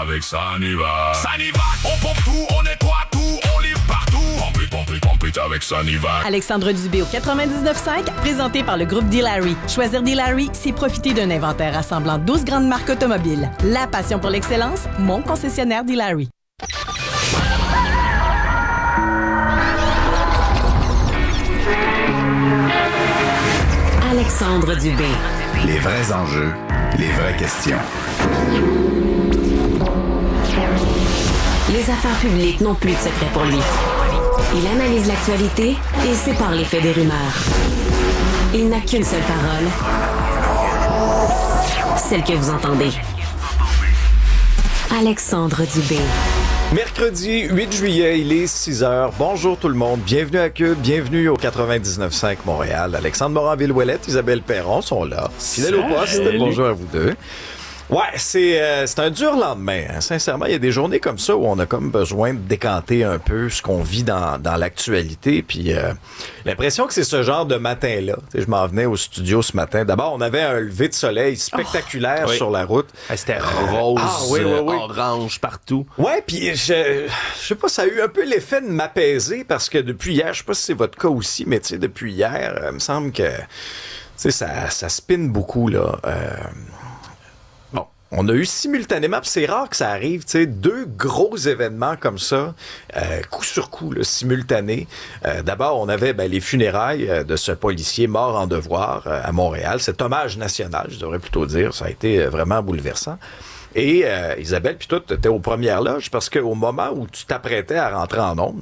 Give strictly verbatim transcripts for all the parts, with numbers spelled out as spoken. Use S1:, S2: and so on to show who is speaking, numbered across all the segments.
S1: avec Saniva. Saniva, on pompe tout, on nettoie tout, on livre partout. Pompe it, pompe it, pompe it avec Saniva.
S2: Alexandre Dubé au quatre-vingt-dix-neuf cinq, présenté par le groupe D-Larry. Choisir D-Larry, c'est profiter d'un inventaire rassemblant douze grandes marques automobiles. La passion pour l'excellence, mon concessionnaire D-Larry.
S3: Alexandre Dubé.
S4: Les vrais enjeux, les vraies questions.
S3: Les affaires publiques n'ont plus de secret pour lui. Il analyse l'actualité et sépare les faits des rumeurs. Il n'a qu'une seule parole, celle que vous entendez. Alexandre Dubé.
S5: Mercredi huit juillet, il est six heures. Bonjour tout le monde. Bienvenue à Cube. Bienvenue au quatre-vingt-dix-neuf cinq Montréal. Alexandre Morin-Villouellette, Isabelle Perron sont là. Fidèle au poste. Bonjour à vous deux. Ouais, c'est euh, c'est un dur lendemain. Hein. Sincèrement, il y a des journées comme ça où on a comme besoin de décanter un peu ce qu'on vit dans, dans l'actualité. Puis euh, l'impression que c'est ce genre de matin-là. T'sais, je m'en venais au studio ce matin. D'abord, on avait un lever de soleil spectaculaire oh, oui. sur la route.
S6: Ah, c'était rose, ah, oui, oui, oui. orange partout.
S5: Ouais, puis je, je sais pas, ça a eu un peu l'effet de m'apaiser parce que depuis hier, je sais pas si c'est votre cas aussi, mais tu sais, depuis hier, il me semble que tu sais, ça, ça spinne beaucoup là. Euh, On a eu simultanément, puis c'est rare que ça arrive, tu sais, deux gros événements comme ça, euh, coup sur coup, là, simultanés. Euh, d'abord, on avait ben, les funérailles euh, de ce policier mort en devoir euh, à Montréal. Cet hommage national, je devrais plutôt dire. Ça a été euh, vraiment bouleversant. Et euh, Isabelle, puis toi, tu étais aux premières loges parce qu'au moment où tu t'apprêtais à rentrer en ondes,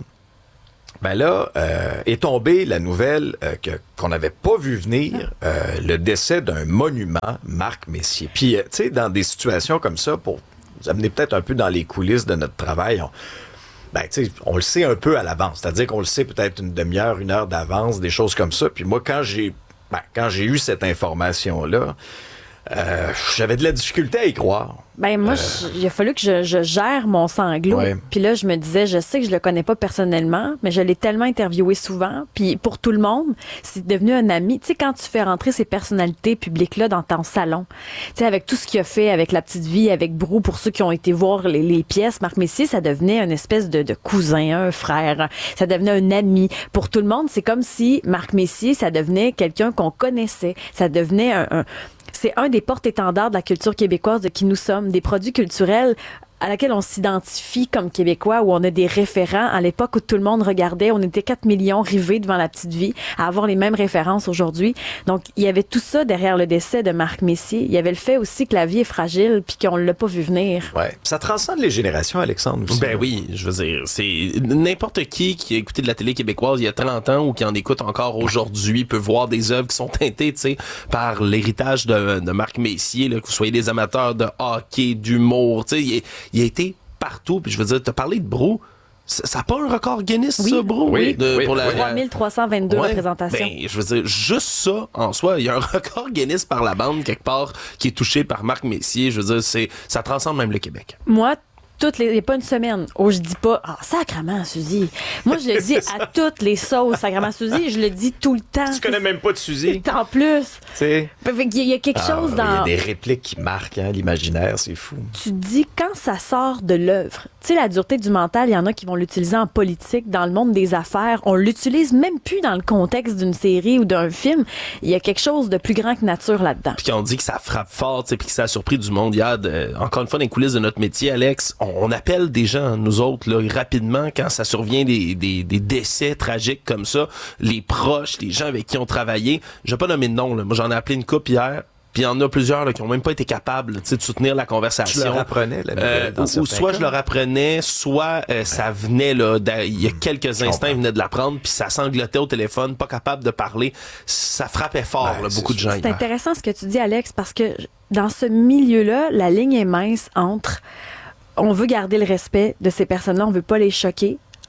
S5: ben là, euh, est tombée la nouvelle euh, que, qu'on n'avait pas vu venir, euh, le décès d'un monument, Marc Messier. Puis, euh, tu sais, dans des situations comme ça, pour vous amener peut-être un peu dans les coulisses de notre travail, on, ben, tu sais, on le sait un peu à l'avance. C'est-à-dire qu'on le sait peut-être une demi-heure, une heure d'avance, des choses comme ça. Puis moi, quand j'ai, ben, quand j'ai eu cette information-là, euh, j'avais de la difficulté à y croire.
S7: Ben moi, euh... il a fallu que je, je gère mon sanglot. Ouais. Puis là, je me disais, je sais que je le connais pas personnellement, mais je l'ai tellement interviewé souvent. Puis pour tout le monde, c'est devenu un ami. Tu sais, quand tu fais rentrer ces personnalités publiques-là dans ton salon, tu sais, avec tout ce qu'il a fait, avec La Petite Vie, avec Brou, pour ceux qui ont été voir les, les pièces, Marc Messier, ça devenait une espèce de, de cousin, un frère. Ça devenait un ami. Pour tout le monde, c'est comme si Marc Messier, ça devenait quelqu'un qu'on connaissait. Ça devenait un... un c'est un des porte-étendards de la culture québécoise de qui nous sommes, des produits culturels à laquelle on s'identifie comme Québécois, où on a des référents. À l'époque où tout le monde regardait, on était quatre millions rivés devant La Petite Vie, à avoir les mêmes références aujourd'hui. Donc, il y avait tout ça derrière le décès de Marc Messier. Il y avait le fait aussi que la vie est fragile puis qu'on l'a pas vu venir.
S5: Ouais. Ça transcende les générations, Alexandre, aussi.
S6: Ben oui, je veux dire, c'est n'importe qui qui a écouté de la télé québécoise il y a trente ans ou qui en écoute encore aujourd'hui peut voir des œuvres qui sont teintées, tu sais, par l'héritage de, de Marc Messier, là, que vous soyez des amateurs de hockey, d'humour, tu sais, il, il a été partout. Puis je veux dire, t'as parlé de Brou. Ça n'a pas un record Guinness,
S7: oui.
S6: ça, Brou?
S7: Oui,
S6: de,
S7: oui.
S6: Pour la,
S7: trois mille trois cent vingt-deux
S6: ouais,
S7: représentations.
S6: Ben, je veux dire, juste ça, en soi, il y a un record Guinness par la bande, quelque part, qui est touché par Marc Messier. Je veux dire, c'est, ça transcende même le Québec.
S7: Moi, toutes les, il n'y a pas une semaine où je dis pas, ah, sacrement, Suzy. Moi, je le dis à toutes les sauces, sacrement, Suzy. Je le dis tout le temps.
S5: Tu connais même pas de Suzy.
S7: En plus.
S5: Tu sais.
S7: Il y a quelque ah, chose dans.
S5: Il y a des répliques qui marquent, hein, l'imaginaire, c'est fou.
S7: Tu dis, quand ça sort de l'œuvre, tu sais, la dureté du mental, il y en a qui vont l'utiliser en politique, dans le monde des affaires. On l'utilise même plus dans le contexte d'une série ou d'un film. Il y a quelque chose de plus grand que nature là-dedans.
S6: Puis on dit que ça frappe fort, tu sais, puis que ça a surpris du monde. Il y a, de, encore une fois, dans les coulisses de notre métier, Alex, on, on appelle des gens, nous autres, là, rapidement, quand ça survient des, des, des décès tragiques comme ça, les proches, les gens avec qui on travaillait. Je vais pas nommer de nom, là. Moi, j'en ai appelé une couple hier. Puis il y en a plusieurs là, qui ont même pas été capables de soutenir la conversation.
S5: Tu leur apprenais la nouvelle,
S6: euh,
S5: dans
S6: ou soit
S5: cas.
S6: je leur apprenais, soit euh, ouais. ça venait là, il y a quelques je instants, ils venaient de l'apprendre, puis ça sanglotait au téléphone, pas capable de parler. Ça frappait fort, ouais, là, beaucoup de gens.
S7: C'est intéressant ce que tu dis, Alex, parce que dans ce milieu-là, la ligne est mince entre on veut garder le respect de ces personnes-là, on veut pas les choquer,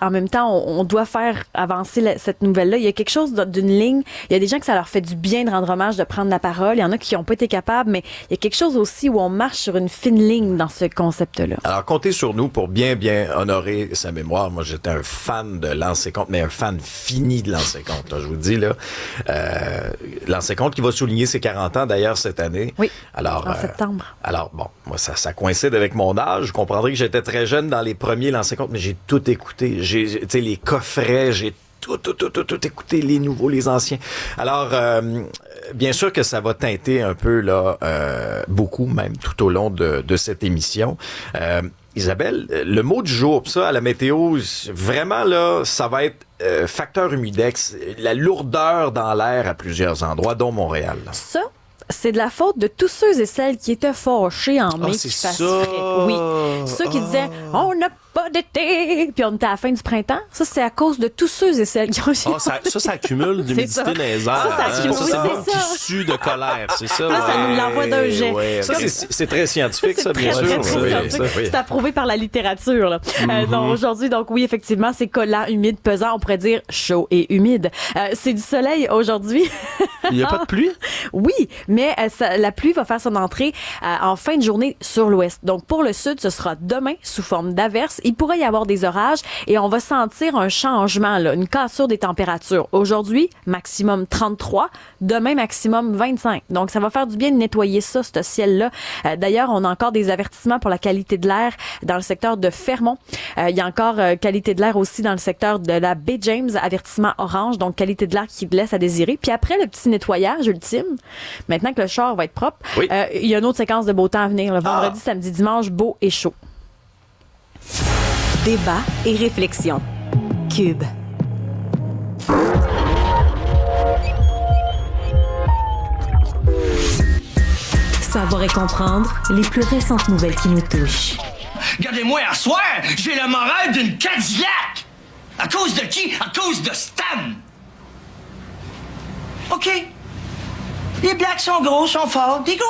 S7: en même temps, on, on doit faire avancer la, cette nouvelle-là. Il y a quelque chose d'une ligne. Il y a des gens que ça leur fait du bien de rendre hommage, de prendre la parole. Il y en a qui n'ont pas été capables, mais il y a quelque chose aussi où on marche sur une fine ligne dans ce concept-là.
S5: Alors, comptez sur nous pour bien, bien honorer sa mémoire. Moi, j'étais un fan de Lancez Compte, mais un fan fini de Lancez Compte, là, je vous dis, là. Euh, Lancez Compte qui va souligner ses quarante ans, d'ailleurs, cette année.
S7: Oui,
S5: alors,
S7: en
S5: euh,
S7: septembre.
S5: Alors, bon, moi, ça, ça coïncide avec mon âge. Je comprendrais que j'étais très jeune dans les premiers Lancez Compte, mais j'ai tout écouté. J'ai, tu sais, les coffrets, j'ai tout, tout, tout, tout, tout écouté, les nouveaux, les anciens. Alors, euh, bien sûr que ça va teinter un peu, là, euh, beaucoup même, tout au long de, de cette émission. Euh, Isabelle, le mot du jour, pis ça, à la météo, vraiment, là, ça va être euh, facteur humidex, la lourdeur dans l'air à plusieurs endroits, dont Montréal. Là.
S7: Ça, c'est de la faute de tous ceux et celles qui étaient fâchés en mai
S6: oh,
S7: qu'il fasse
S6: ça.
S7: frais. Oui. Ceux qui oh. disaient « On n'a pas d'été! » Puis on était à la fin du printemps. Ça, c'est à cause de tous ceux et celles qui ont...
S6: Oh, ça, ça, ça accumule d'humidité dans les airs.
S7: Ça, ça accumule,
S6: hein?
S7: oui,
S6: ça,
S7: c'est
S6: c'est
S7: ça.
S6: Tissu de colère, c'est ça.
S7: Là, ça nous l'envoie d'un jet.
S5: Ouais, ça, c'est, c'est très scientifique, ça, bien
S7: très,
S5: sûr.
S7: très, très
S5: oui,
S7: scientifique.
S5: ça, oui.
S7: C'est approuvé par la littérature. Là. Mm-hmm. Euh, donc, aujourd'hui, donc oui, effectivement, c'est collant, humide, pesant. On pourrait dire chaud et humide. Euh, c'est du soleil aujourd'hui.
S6: Il n'y a pas de pluie?
S7: Oui, mais euh, ça, la pluie va faire son entrée euh, en fin de journée sur l'ouest. Donc, pour le sud, ce sera demain sous forme d'averse. Il pourrait y avoir des orages et on va sentir un changement, là, une cassure des températures. Aujourd'hui, maximum trente-trois. Demain, maximum vingt-cinq. Donc, ça va faire du bien de nettoyer ça, ce ciel-là. Euh, d'ailleurs, on a encore des avertissements pour la qualité de l'air dans le secteur de Fermont. Euh, il y a encore euh, qualité de l'air aussi dans le secteur de la baie James, avertissement orange, donc qualité de l'air qui laisse à désirer. Puis après, le petit nettoyage ultime, maintenant que le char va être propre, oui. euh, il y a une autre séquence de beau temps à venir. Le vendredi, ah. samedi, dimanche, beau et chaud.
S3: Débat et réflexion. Cube. Savoir et comprendre les plus récentes nouvelles qui nous touchent.
S8: Regardez-moi à soir, j'ai le moral d'une Cadillac! À cause de qui? À cause de Stan! OK. Les blacks sont gros, sont forts, des gros